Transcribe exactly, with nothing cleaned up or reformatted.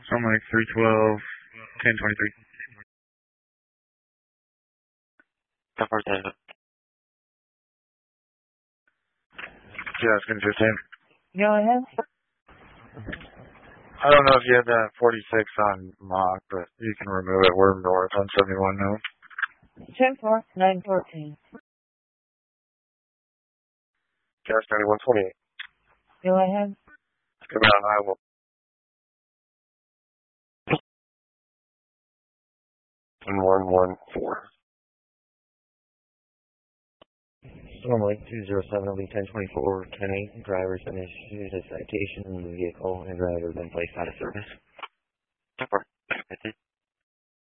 I'm like three twelve, ten twenty-three. ten fourteen. Yeah, it's gonna fifteen. Go ahead. I don't know if you have that forty-six on mock, but you can remove it. We're north on seventy-one now. ten four, nine fourteen. Gas ninety-one twenty-eight. Go ahead. Come out, I will. one one four. Normally two zero seven will be ten twenty-four, ten eight. Driver's been issued a citation in the vehicle and driver has been placed out of service. ten four.